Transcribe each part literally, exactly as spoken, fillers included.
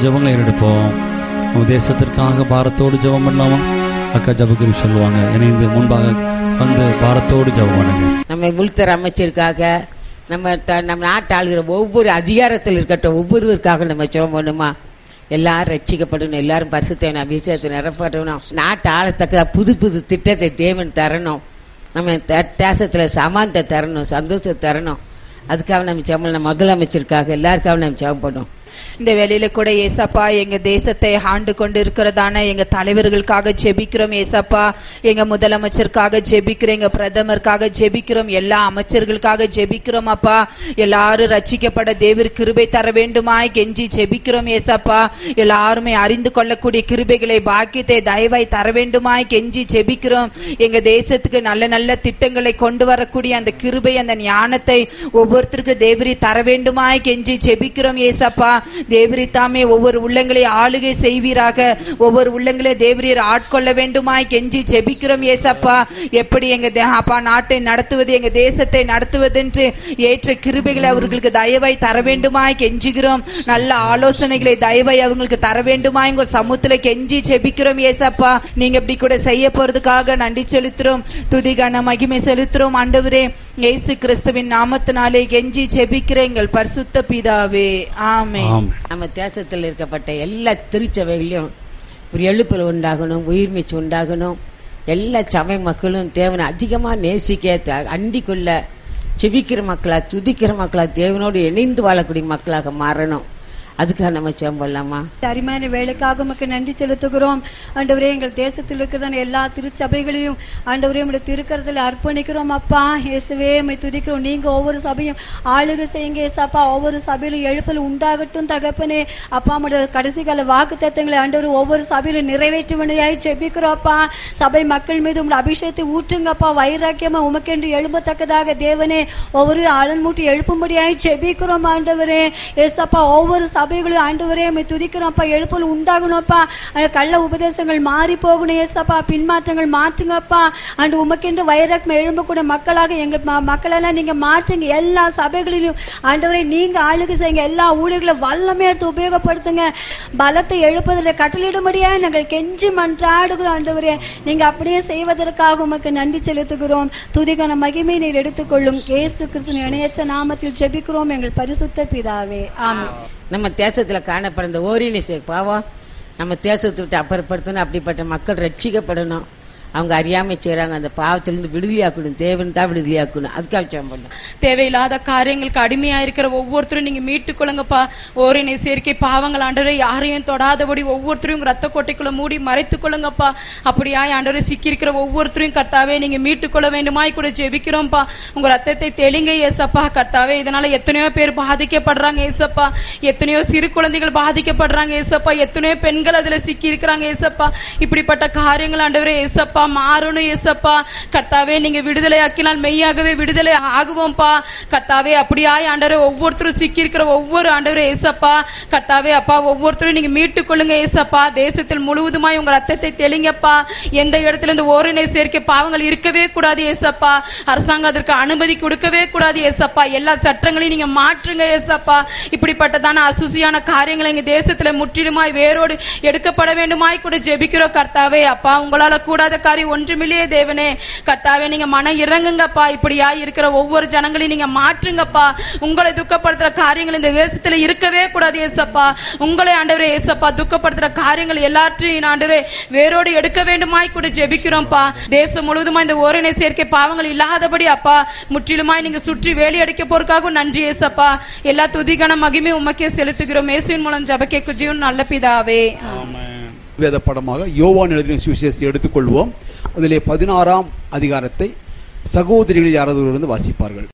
ஜெபங்களை ஏறெடுப்போம். நம்ம தேசத்திற்காக பாரத்தோடு ஜெபம் பண்ணலாமா? அக்கா ஜபகுரு சொல்லுவாங்க, இணைந்து முன்பாக வந்து பாரத்தோடு ஜெபம் பண்ணுங்க. நம்ம உள்துறை அமைச்சருக்காக, நம்ம நம்ம நாட்டு ஆளுகிற ஒவ்வொரு அதிகாரத்தில் இருக்கட்டும் ஒவ்வொருவருக்காக நம்ம ஜெபம் பண்ணுமா? எல்லாரும் ரட்சிக்கப்படணும், எல்லாரும் பரிசுத்தவன் அபிஷேகத்தை நிரப்படணும், நாட்டு ஆளத்தக்க புது புது திட்டத்தை தேவன் தரணும், நம்ம தேசத்துல சமானத்தை தரணும், சந்தோஷத்தை தரணும். அதுக்காக நம்ம ஜெபம் முதலமைச்சருக்காக எல்லாருக்காக நம்ம ஜெபம் பண்ணோம். இந்த வேளையில கூட ஏசப்பா எங்க தேசத்தை ஆண்டு கொண்டு இருக்கிறதான எங்க தலைவர்களுக்காக ஜெபிக்கிறோம். ஏசப்பா எங்க முதலமைச்சருக்காக ஜெபிக்கிறோம், எங்க பிரதமருக்காக ஜெபிக்கிறோம், எல்லா அமைச்சர்களுக்காக ஜெபிக்கிறோம். அப்பா எல்லாரும் ரட்சிக்கப்பட தேவர் கிருபை தர வேண்டுமாய் கெஞ்சி ஜெபிக்கிறோம். ஏசப்பா எல்லாருமே அறிந்து கொள்ளக்கூடிய கிருபைகளை பாக்கியத்தை தயவாய் தர வேண்டுமாய் கெஞ்சி ஜெபிக்கிறோம். எங்க தேசத்துக்கு நல்ல நல்ல திட்டங்களை கொண்டு வரக்கூடிய அந்த கிருபை அந்த ஞானத்தை ஒவ்வொருத்தருக்கு தேவரி தர வேண்டுமாய் கெஞ்சி ஜெபிக்கிறோம். ஏசப்பா தேவரீ தாமே ஒவ்வொரு உள்ளங்களை ஆளுகை செய்வீராக, ஒவ்வொரு உள்ளங்களை தேவரீர் ஆட்கொள்ள வேண்டுமாய் கெஞ்சி ஜெபிக்கிறோம். ஏசப்பா எப்படி எங்க அப்பா நாட்டை நடத்துவது, எங்க தேசத்தை நடத்துவது என்று ஏற்ற கிருபைகளை அவர்களுக்கு தயவாய் தர வேண்டுமாய் கெஞ்சுகிறோம். நல்ல ஆலோசனைகளை தயவாய் அவங்களுக்கு தர வேண்டுமாய் உங்க சமூகத்துல கெஞ்சி ஜெபிக்கிறோம். ஏசப்பா நீங்க இப்படி கூட செய்ய போறதுக்காக நன்றி செலுத்துறோம், துதிகான மகிமை செலுத்துறோம். ஆண்டவரே இயேசு கிறிஸ்துவின் நாமத்தினாலே கெஞ்சி ஜெபிக்கிறேன் எங்கள் பரிசுத்த பிதாவே, ஆமென். நம்ம தேசத்தில் இருக்கப்பட்ட எல்லா திருச்சபைகளையும் ஒரு எழுப்புதல் உண்டாகணும், உயிர்மீச்சு உண்டாகணும். எல்லா சபை மக்களும் தேவனை அதிகமா நேசிக்க, அண்டிக்குள்ள செபிக்கிற மக்களா, துதிக்கிற மக்களா, தேவனோடு இணைந்து வாழக்கூடிய மக்களாக மாறணும். அதுக்காக நம்ம ஜெபம் பண்ணலாமா? அருமையான வேலைக்காக உமக்கு நன்றி செலுத்துகிறோம். ஆண்டவரே எங்கள் தேசத்தில் இருக்கிறதான எல்லா திருச்சபைகளையும் ஆண்டவரே உடைய திருக்கரத்தில் அர்ப்பணிக்கிறோம். அப்பா இயேசுவே உம்மை துதிக்கிறோம். நீங்க ஒவ்வொரு சபையும் ஆளுகை செய்யுங்க ஏசப்பா. ஒவ்வொரு சபையிலும் எழுப்பல் உண்டாகட்டும் தகப்பனே. அப்பா உடைய கடைசி கால வாக்கு தத்தங்களை ஆண்டவர் ஒவ்வொரு சபையிலும் நிறைவேற்றுவனையாய் ஜெபிக்கிறோம். அப்பா சபை மக்கள் மீது உங்களுடைய அபிஷேகத்தை ஊற்றுங்கப்பா. வைராக்கியமா உமக்கென்று எழும்பத்தக்கதாக தேவனே ஒவ்வொரு ஆளன் மூட்டி எழுப்பும்படியாய் ஜெபிக்கிறோம். ஆண்டவரே ஏசப்பா ஒவ்வொரு சபைகளும் ஆண்டவரே உம்மை துதிக்கிறோம்ப்பா. எழுப்பல் உண்டாகணும்ப்பா. கள்ள உபதேசங்கள் மாறி போகணும் ஏசப்பா. பின்மாற்றங்கள் மாற்றுங்கப்பா. அண்டு உமக்கென்று வைராக்கியம் எழும்பக்கூடிய மக்களாக எங்கள் மக்களெல்லாம் நீங்க மாற்றுங்க. எல்லா சபைகளிலும் ஆண்டவரே நீங்க ஆளுகை செய்யுங்க. எல்லா ஊழியர்களை வல்லமே எடுத்து உபயோகப்படுத்துங்க. பலத்தை எழுப்பதில் கட்டளிடும்படியா நாங்கள் கெஞ்சி மன்றாடுகிறோம். ஆண்டவரே நீங்க அப்படியே செய்வதற்காக உமக்கு நன்றி செலுத்துகிறோம். துதிக்கான மகிமை நீர் எடுத்துக்கொள்ளும். இயேசு கிறிஸ்துவின் இணையற்ற நாமத்தில் ஜெபிக்கிறோம் எங்கள் பரிசுத்த பிதாவே, ஆமென். நம்ம தேசத்துல காணப்படுற ஓரினிசை பாவம் நம்ம தேசத்தை விட்டு அப்புறப்படுத்தணும். அப்படிப்பட்ட மக்கள் ரட்சிக்கப்படணும். அவங்க அறியாமை செய்யறாங்க, அந்த பாவத்திலிருந்து விடுதலையாக்கணும். தேவன் தான் விடுதலையாக்கணும். அதுக்காக ஜெபம் பண்ணலாம். தேவையில்லாத காரியங்களுக்கு அடிமையா இருக்கிற ஒவ்வொருத்தரும் நீங்க மீட்டுக் கொள்ளுங்கப்பா. ஓரினை சேர்க்கை பாவங்கள் ஆண்டவரே யாரையும் தொடாதபடி ஒவ்வொருத்தரையும் ரத்த கோட்டைக்குள்ள மூடி மறைத்துக் கொள்ளுங்கப்பா. அப்படியா ஆண்டவரே சிக்கியிருக்கிற ஒவ்வொருத்தரையும் கர்த்தாவே நீங்க மீட்டுக் கொள்ள வேண்டுமாய் கூட ஜெபிக்கிறோம்ப்பா. உங்க ரத்தத்தை தெளிங்க ஏசப்பா. கர்த்தாவே இதனால எத்தனையோ பேர் பாதிக்கப்படுறாங்க ஏசப்பா. எத்தனையோ சிறு குழந்தைகள் பாதிக்கப்படுறாங்க ஏசப்பா. எத்தனையோ பெண்கள் அதுல சிக்கி இருக்கிறாங்க ஏசப்பா. இப்படிப்பட்ட காரியங்கள் ஆண்டவரே ஏசப்பா மாறணும் ஏசப்பா. கர்த்தாவே நீங்க விடுதலை ஆக்கினால் மெய்யாகவே விடுதலை ஆகுவோம்பா. கர்த்தாவே அப்படியாய் ஆண்டவரே ஒவ்வொருத்தரும் சிக்கி இருக்கிற ஒவ்வொரு ஆண்டவரே ஏசப்பா. கர்த்தாவே அப்பா ஒவ்வொருத்தரும் நீங்க மீட்டுக் கொள்ளுங்க ஏசப்பா. தேசத்தில் முழுவதுமாய் உங்க ரத்தத்தை தெளிங்கப்பா. எந்த இடத்துல இந்த ஓரினை சேர்க்கை பாவங்கள் இருக்கவே கூடாது ஏசப்பா. அரசாங்கம் அதற்கு அனுமதி கொடுக்கவே கூடாது ஏசப்பா. எல்லா சட்டங்களையும் நீங்க மாற்றுங்க ஏசப்பா. இப்படிப்பட்டதான அசுசியான காரியங்களை எங்க தேசத்துல முற்றிலுமாய் வேரோடு எடுக்கப்பட வேண்டுமாய் கூட ஜெபிக்கிறோம் கர்த்தாவே. அப்பா உங்களால கூடாத ஒன்றுமில்லையே தேவனே. கர்த்தாவே நீங்க மன இறங்குங்கப்பா. இப்படியா இருக்கிற ஒவ்வொரு ஜனங்களையும் நீங்க மாற்றுங்கப்பா. உங்களை துக்கப்படுத்துற காரியங்கள் இந்த தேசத்துல இருக்கவே கூடாது ஏசப்பா. உங்களை ஆண்டவரே ஏசப்பா துக்கப்படுத்துற காரியங்கள் எல்லாற்றையும் ஆண்டவரே வேரோடு எடுக்க வேண்டுமாய் கூட ஜெபிக்கிறோம்ப்பா. தேசம் முழுவதுமா இந்த ஓரினை சேர்க்கை பாவங்கள் இல்லாதபடி அப்பா முற்றிலுமாய் நீங்க சுற்றி வேலி அடிக்க போறதுக்காக நன்றி ஏசப்பா. எல்லா துதிகன மகிமை உமக்கே செலுத்துகிறோம். இயேசுவின் மூலம் ஜெப கேட்கும் ஜீவன் நல்ல பிதாவே, ஆமென். வேத படமாக யோவான் எழுதின சுவிசேஷத்தை எடுத்துக்கொள்வோம். அதிலே பதினாறாம் அதிகாரத்தை சகோதரிகள் யாராவது வாசிப்பார்கள்.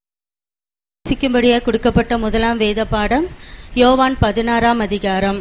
வாசிக்கும்படியாக கொடுக்கப்பட்ட முதலாம் வேத பாடம் யோவான் பதினாறாம் அதிகாரம்.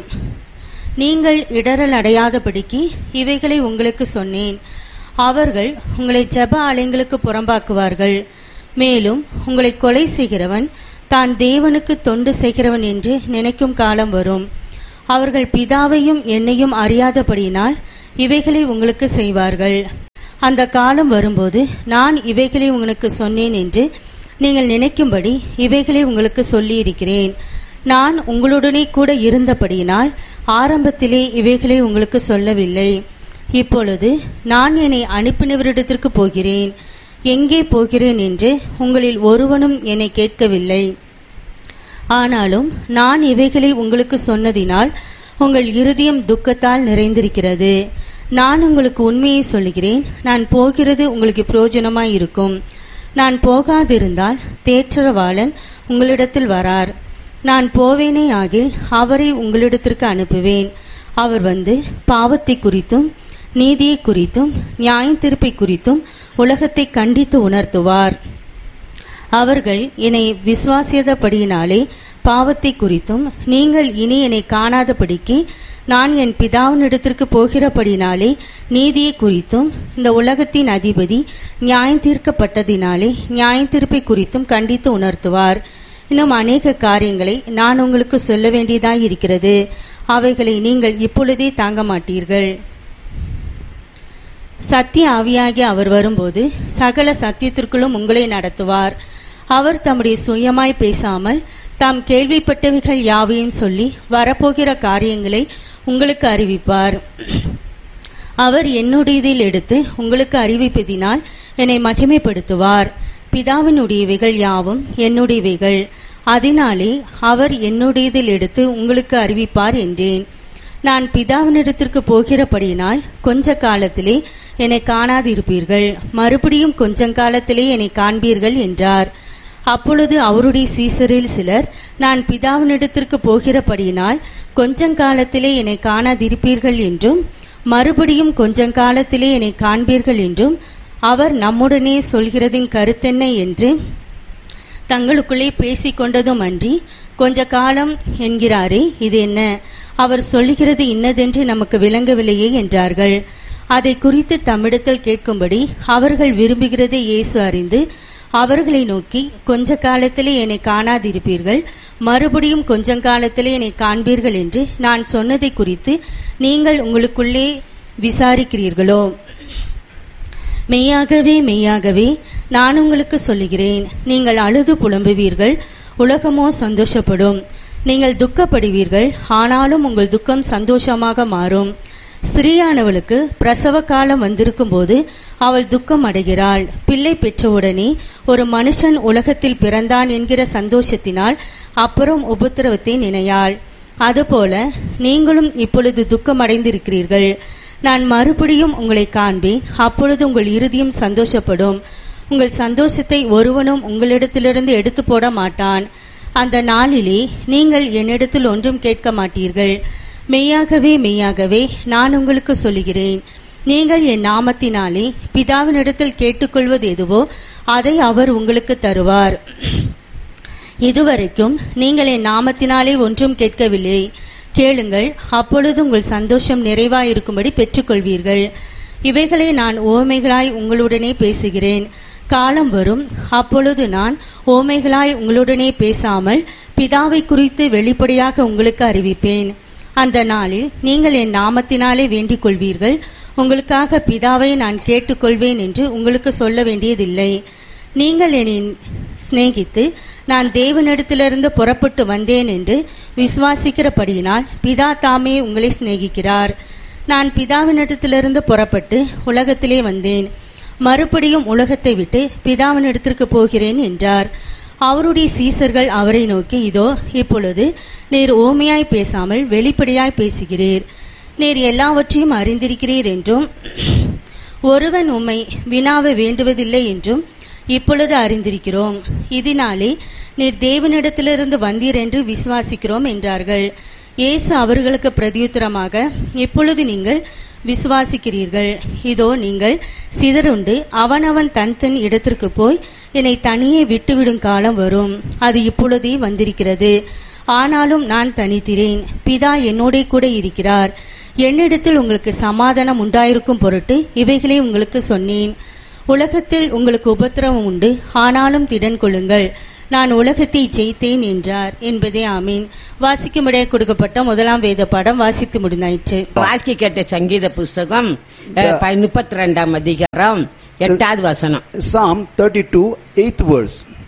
நீங்கள் இடரல் அடையாதபடிக்கு இவைகளை உங்களுக்கு சொன்னேன். அவர்கள் உங்களை ஜெப ஆலயங்களுக்கு புறம்பாக்குவார்கள். மேலும் உங்களை கொலை செய்கிறவன் தான் தேவனுக்கு தொண்டு செய்கிறவன் என்று நினைக்கும் காலம் வரும். அவர்கள் பிதாவையும் என்னையும் அறியாதபடியினால் இவைகளை உங்களுக்கு செய்வார்கள். அந்த காலம் வரும்போது நான் இவைகளை உங்களுக்கு சொன்னேன் என்று நீங்கள் நினைக்கும்படி இவைகளை உங்களுக்கு சொல்லியிருக்கிறேன். நான் உங்களுடனே கூட இருந்தபடியினால் ஆரம்பத்திலே இவைகளை உங்களுக்கு சொல்லவில்லை. இப்பொழுது நான் என்னை அனுப்பினவரிடத்திற்கு போகிறேன். எங்கே போகிறேன் என்று உங்களில் ஒருவனும் என்னை கேட்கவில்லை. ஆனாலும் நான் இவைகளை உங்களுக்கு சொன்னதினால் உங்கள் இருதயம் துக்கத்தால் நிறைந்திருக்கிறது. நான் உங்களுக்கு உண்மையை சொல்லுகிறேன், நான் போகிறது உங்களுக்கு பிரயோஜனமாய் இருக்கும். நான் போகாதிருந்தால் தேற்றரவாளன் உங்களிடத்தில் வரார். நான் போவேனே ஆகில் அவரை உங்களிடத்திற்கு அனுப்புவேன். அவர் வந்து பாவத்தை குறித்தும் நீதியை குறித்தும் நியாயத்தீர்ப்பை குறித்தும் உலகத்தை கண்டித்து உணர்த்துவார். அவர்கள் என்னை விசுவாசியாதபடியினாலே பாவத்தை குறித்தும் நீங்கள் இனி என்னை காணாதபடிக்கு நான் என் பிதாவினிடத்திற்கு போகிறபடினாலே நீதியை குறித்தும் இந்த உலகத்தின் அதிபதி நியாயம் தீர்க்கப்பட்டதினாலே நியாயத்தீர்ப்பை குறித்தும் கண்டித்து உணர்த்துவார். இன்னும் அநேக காரியங்களை நான் உங்களுக்கு சொல்ல வேண்டியதாயிருக்கிறது. அவைகளை நீங்கள் இப்பொழுதே தாங்க மாட்டீர்கள். சத்திய ஆவியாகிய அவர் வரும்போது சகல சத்தியத்திற்குள்ளும் உங்களை நடத்துவார். அவர் தம்முடைய சுயமாய் பேசாமல் தாம் கேள்விப்பட்டவைகள் யாவையும் சொல்லி வரப்போகிற காரியங்களை உங்களுக்கு அறிவிப்பார். அவர் என்னுடையதில் எடுத்து உங்களுக்கு அறிவிப்பதினால் என்னை மகிமைப்படுத்துவார். பிதாவினுடையவைகள் யாவும் என்னுடையவைகள், அதனாலே அவர் என்னுடையதில் எடுத்து உங்களுக்கு அறிவிப்பார் என்றேன். நான் பிதாவினிடத்திற்கு போகிறபடியினால் கொஞ்ச காலத்திலே என்னை காணாதிருப்பீர்கள், மறுபடியும் கொஞ்ச காலத்திலே என்னை காண்பீர்கள் என்றார். அப்பொழுது அவருடைய சீசரில் சிலர், நான் பிதாவினிடத்திற்கு போகிறபடியினால் கொஞ்சங்காலத்திலே என்னை காணாதிருப்பீர்கள் என்றும் மறுபடியும் கொஞ்சங்காலத்திலே என்னை காண்பீர்கள் என்றும் அவர் நம்முடனே சொல்கிறதின் கருத்தென்ன என்று தங்களுக்குள்ளே பேசிக் கொண்டதும் அன்றி, கொஞ்ச காலம் என்கிறாரே, இது என்ன? அவர் சொல்லுகிறது இன்னதென்று நமக்கு விளங்கவில்லையே என்றார்கள். அதை குறித்து தம்மிடத்தில் கேட்கும்படி அவர்கள் விரும்புகிறதை இயேசு அறிந்து அவர்களை நோக்கி, கொஞ்ச காலத்திலே என்னை காணாதிருப்பீர்கள், மறுபடியும் கொஞ்ச காலத்திலே என்னை காண்பீர்கள் என்று நான் சொன்னதை குறித்து நீங்கள் உங்களுக்குள்ளே விசாரிக்கிறீர்களோ? மெய்யாகவே மெய்யாகவே நான் உங்களுக்கு சொல்லுகிறேன், நீங்கள் அழுது புலம்புவீர்கள், உலகமோ சந்தோஷப்படும். நீங்கள் துக்கப்படுவீர்கள், ஆனாலும் உங்கள் துக்கம் சந்தோஷமாக மாறும். ஸ்திரீயானவளுக்கு பிரசவ காலம் வந்திருக்கும் போது அவள் துக்கம் அடைகிறாள். பிள்ளை பெற்றவுடனே ஒரு மனுஷன் உலகத்தில் பிறந்தான் என்கிற சந்தோஷத்தினால் அப்புறம் உபத்திரவத்தை நினையாள். அதுபோல நீங்களும் இப்பொழுது துக்கம் அடைந்திருக்கிறீர்கள். நான் மறுபடியும் உங்களை காண்பேன், அப்பொழுது உங்கள் இருதயம் சந்தோஷப்படும். உங்கள் சந்தோஷத்தை ஒருவனும் உங்களிடத்திலிருந்து எடுத்து போட மாட்டான். அந்த நாளிலே நீங்கள் என்னிடத்தில் ஒன்றும் கேட்க மாட்டீர்கள். மெய்யாகவே மெய்யாகவே நான் உங்களுக்கு சொல்லுகிறேன், நீங்கள் என் நாமத்தினாலே பிதாவினிடத்தில் கேட்டுக்கொள்வது எதுவோ அதை அவர் உங்களுக்கு தருவார். இதுவரைக்கும் நீங்கள் என் நாமத்தினாலே ஒன்றும் கேட்கவில்லை. கேளுங்கள், அப்பொழுது உங்கள் சந்தோஷம் நிறைவாயிருக்கும்படி பெற்றுக்கொள்வீர்கள். இவைகளை நான் உவமைகளாய் உங்களுடனே பேசுகிறேன். காலம் வரும், அப்பொழுது நான் உவமைகளாய் உங்களுடனே பேசாமல் பிதாவை குறித்து வெளிப்படையாக உங்களுக்கு அறிவிப்பேன். அந்த நாளில் நீங்கள் என் நாமத்தினாலே வேண்டிக் கொள்வீர்கள். உங்களுக்காக பிதாவை நான் கேட்டுக்கொள்வேன் என்று உங்களுக்கு சொல்ல வேண்டியதில்லை. நீங்கள் என்னை சிநேகித்து நான் தேவனிடத்திலிருந்து புறப்பட்டு வந்தேன் என்று விசுவாசிக்கிறபடியினால் பிதா தாமே உங்களை சிநேகிக்கிறார். நான் பிதாவினிடத்திலிருந்து புறப்பட்டு உலகத்திலே வந்தேன், மறுபடியும் உலகத்தை விட்டு பிதாவினிடத்திற்கு போகிறேன் என்றார். அவருடைய சீசர்கள் அவரை நோக்கி, இதோ இப்பொழுது நீர் ஓமையாய் பேசாமல் வெளிப்படையாய் பேசுகிறீர். நீர் எல்லாவற்றையும் அறிந்திருக்கிறீர் என்றும் ஒருவன் உம்மை வினாவ வேண்டுவதில்லை என்றும் இப்பொழுது அறிந்திருக்கிறோம். இதனாலே நீர் தேவனிடத்திலிருந்து வந்தீர் என்று விசுவாசிக்கிறோம் என்றார்கள். இயேசு அவர்களுக்கு பிரதியுத்தரமாக, இப்பொழுது நீங்கள் விசுவாசிக்கிறீர்கள். இதோ நீங்கள் சிதறுண்டு அவனவன் தன் தன் இடத்திற்கு போய் என்னை தனியே விட்டுவிடும் காலம் வரும். அது இப்பொழுதே வந்திருக்கிறது. ஆனாலும் நான் தனித்திரேன், பிதா என்னோட கூட இருக்கிறார். என்னிடத்தில் உங்களுக்கு சமாதானம் உண்டாயிருக்கும் பொருட்டு இவைகளை உங்களுக்கு சொன்னேன். உலகத்தில் உங்களுக்கு உபத்திரவம் உண்டு, ஆனாலும் திடன் கொள்ளுங்கள், நான் உலகத்தை ஜெயித்தேன் என்றார் என்பதே ஆமீன். வாசிக்கும்படியே கொடுக்கப்பட்ட முதலாம் வேத பாடம் வாசித்து முடிந்தாயிற்று. வாசிக்க கேட்ட சங்கீத புஸ்தகம் முப்பத்தி ரெண்டாம் அதிகாரம் எட்டாவது வசனம். Psalm thirty-two, eighth verse.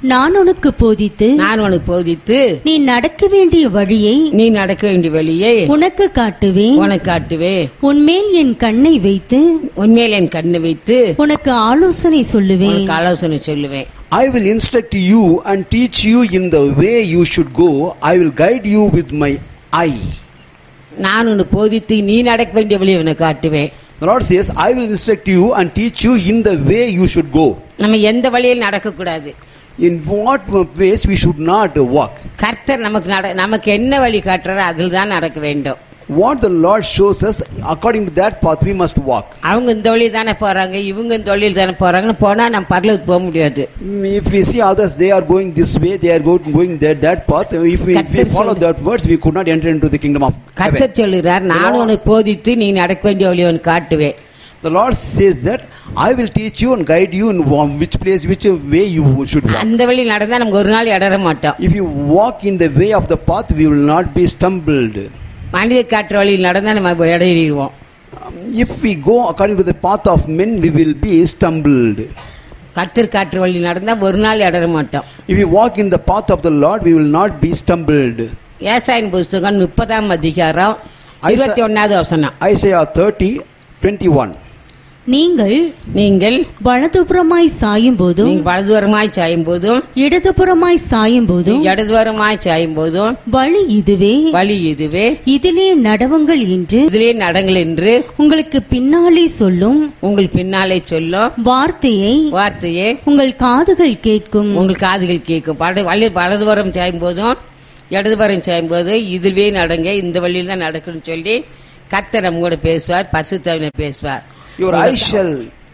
நான் உனக்கு போதித்து நான் உனக்கு போதித்து நீ நடக்க வேண்டிய வழியை நீ நடக்க வேண்டிய வழியை உனக்கு காட்டுவேன். உனக்கு காட்டுவே. உன்மேல் என் கண்ணை வைத்து உன்மேல் என் கண்ணை வைத்து உனக்கு ஆலோசனை சொல்லுவேன். உனக்கு ஆலோசனை சொல்லுவேன். I will instruct you and teach you in the way you should go. I will guide you with my eye. நான் உனக்கு போதித்து நீ நடக்க வேண்டிய வழியை உனக்கு காட்டுவேன். The Lord says, I will instruct you and teach you in the way you should go. நம்ம எந்த வழியில் நடக்க கூடாது, In what ways we should not walk. கர்த்தர் நமக்கு நட- நமக்கு என்ன வழி காட்டுறாரோ அதில் தான் நடக்க வேண்டும். What the Lord shows us, according to that path we must walk. அவங்க இந்த வழியில் தானே போறாங்க, இவங்க இந்த வழியில் தானே போறாங்கன்னு போனா நம்ம பரலோகத்துக்கு போக முடியாது. If we see others, they are going this way, they are going, going that, that path. If we, if we கர்த்தர் follow சொல்லு- that words, we could not enter into the kingdom of heaven. கர்த்தர் சொல்லுகிறார், நான் உனக்கு போதித்து நீ நடக்க வேண்டிய வழியை உனக்கு காட்டுவேன். The Lord says that I will teach you and guide you in which place, which way you should walk. அந்த வழி நடந்தா நமக்கு ஒரு நாள் இடற மாட்டோம். If you walk in the way of the path, we will not be stumbled. மனித காற்று வழியில் நடந்தா நம்ம இடையிடுவோம். If we go according to the path of men, we will be stumbled. கர்த்தர் காற்று வழியில் நடந்தா ஒரு நாள் இடற மாட்டோம். If we walk in the path of the Lord, we will not be stumbled. ஏசாயின் புஸ்தகம் முப்பதாம் அதிகாரம் இருபத்தி ஒன்னாவது வசனம். Isaiah thirty twenty-one. நீங்கள் நீங்கள் வலதுபுறமாய் சாயும் போதும் நீங்க வலதுவரமாய் சாயும் போதும் இடதுபுறமாய் சாயும் போதும் இடதுவரமாய் சாயும் போதும் வழி இதுவே, வழி இதுவே, இதிலே நடவுங்கள் என்று இதிலே நடங்கள் என்று உங்களுக்கு பின்னாலே சொல்லும் உங்கள் பின்னாலே சொல்லும் வார்த்தையை வார்த்தையே உங்கள் காதுகள் கேட்கும். உங்கள் காதுகள் கேட்கும். வலது- வலது- வலதுவரம் சாயும் போதும் இடதுவரம் சாயும் போது இதுவே நடங்க, இந்த வழியில் தான் நடக்கணும்னு சொல்லி கர்த்தர் நம்ம கூட பேசுவார், பரிசுத்தாவினர் பேசுவார். Your eyes shall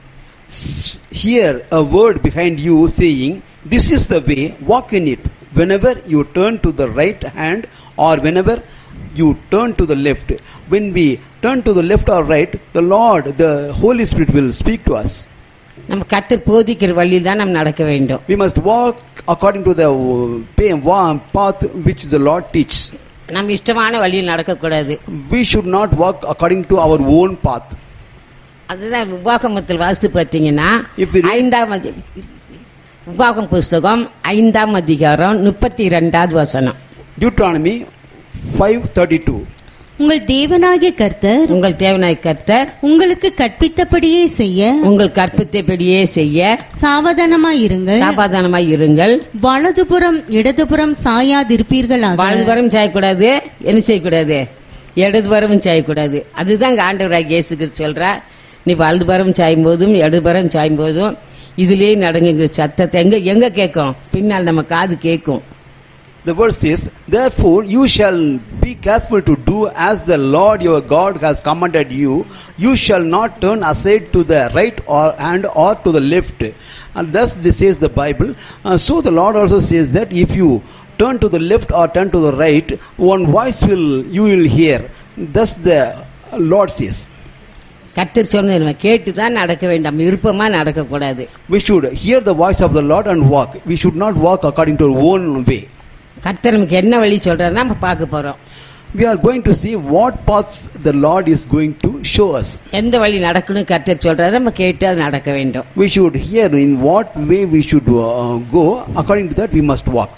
hear a word behind you saying, this is the way, walk in it. Whenever you turn to the right hand or whenever you turn to the left. When we turn to the left or right, the Lord, the Holy Spirit will speak to us. நம்ம கர்த்தர் போதிக்கிற வழியில் தான் நம்ம நடக்க வேண்டும். We must walk according to the path which the Lord teaches. நம்ம இஷ்டமான வழியில் நடக்கக்கூடாது. We should not walk according to our own path. அதுதான் உபாகமத்தில் வாசித்து பார்த்தீங்கன்னா If we read- ஐந்தாம் அதி- உபாகம் புஸ்தகம் ஐந்தாம் அதிகாரம் முப்பத்தி இரண்டாவது வசனம். Deuteronomy five thirty-two. உங்கள் தேவனாகிய கர்த்தர் உங்கள் தேவனாய் கர்த்தர் உங்களுக்கு கற்பித்தபடியே செய்ய உங்கள் கற்பித்தபடியே செய்ய சாவதானமாயிருங்கள். சாபாதானமாய் இருங்கள். வலதுபுறம் இடதுபுறம் சாயாதிருப்பீர்களாக. வலதுபுறம் சாயக்கூடாது, என்ன செய்யக்கூடாது, இடதுபுறமும் சாயக்கூடாது. அதுதான் இங்க ஆண்டவராகிய இயேசு கிறிஸ்து சொல்றார், நீ வலதுபுறம் சாயும் போதும் இடதுபுறம் சாயும் போதும் இதுலயே நடங்குங்கிற சத்தத்தை எங்க எங்க கேட்கும், பின்னால் நம்ம காது கேட்கும். The verse says, therefore you shall be careful to do as the Lord your God has commanded you. You shall not turn aside to the right or and or to the left. And thus this says the Bible. Uh, so the Lord also says that if you turn to the left or turn to the right, one voice will you will hear. Thus the Lord says. கர்த்தர் சொன்ன கேட்டு தான் நடக்க வேண்டாம், விருப்பமா நடக்க கூடாது. We should hear the voice of the Lord and walk. We should not walk according to our own way. கர்த்தர் நமக்கு என்ன வழி சொல்றாரு நம்ம பார்க்க போறோம். We are going to see what paths the Lord is going to show us. எந்த வழி நடக்கணும் கர்த்தர் சொல்றாரு, நம்ம கேட்டு அது நடக்க வேண்டும். We should hear in what way we should uh, go. According to that we must walk.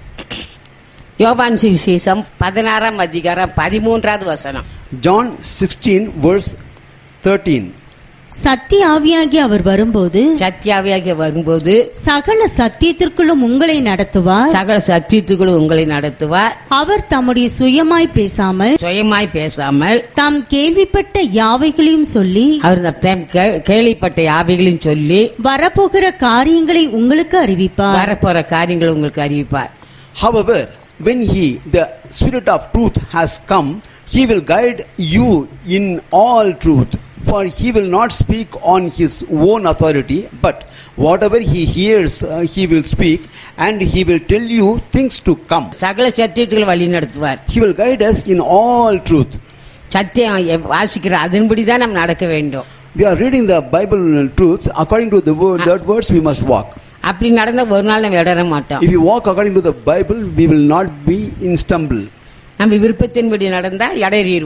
யோவான் சுவிசேஷம் பதினாறாம் அதிகாரம் பதிமூன்றாவது வசனம். John sixteen verse thirteen. சத்திய ஆவியாகி அவர் வரும்போது சத்தியாவியாக வரும்போது சகல சத்தியத்திற்குள்ளும் உங்களை நடத்துவார். சகல சத்தியத்துக்குள் உங்களை நடத்துவார். அவர் தம்முடைய சுயமாய் பேசாமல் சுயமாய் பேசாமல் தாம் கேள்விப்பட்ட யாவைகளையும் சொல்லி அவர் தம் கே- கேள்விப்பட்ட யாவைகளையும் சொல்லி வரப்போகிற காரியங்களை உங்களுக்கு அறிவிப்பார். வரப்போற காரியங்களை உங்களுக்கு அறிவிப்பார். However, when he, the Spirit of truth, has come, he will guide you in all truth. For he will not speak on his own authority, but whatever he hears, uh, he will speak, and he will tell you things to come. சகல சத்தியத்துக்குள் வழி நடத்துவார். He will guide us in all truth. சத்தியம் எ- வாசிக்கிற அதன்படிதான் நாம் நடக்க வேண்டும். We are reading the Bible truths. According to the word, that words we must walk. அப்படி நடந்தா ஒரு நாள் நம்ம இடற மாட்டோம். If you walk according to the Bible, we will not be in stumble. நம்ம விருப்பத்தின்படி நடந்தா இடறிடுவோம்.